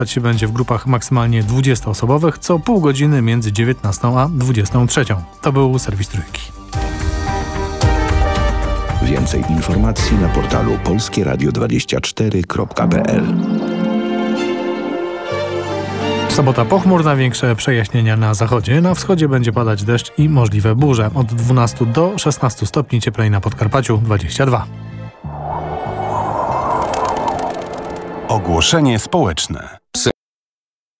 będzie w grupach maksymalnie 20-osobowych, co pół godziny między 19 a 23. To był serwis Trójki. Więcej informacji na portalu polskieradio24.pl. Sobota pochmurna, większe przejaśnienia na zachodzie. Na wschodzie będzie padać deszcz i możliwe burze. Od 12 do 16 stopni, cieplej na Podkarpaciu 22. Ogłoszenie społeczne.